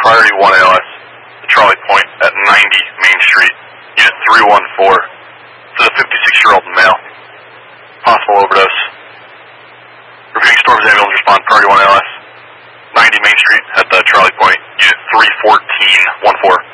priority 1 ALS, the Charlie Point at 90 Main Street, unit 314. This is a 56-year-old male. Possible overdose. Repeating, Storms ambulance respond, priority 1 ALS, 90 Main Street at the Charlie Point, unit 314, 14.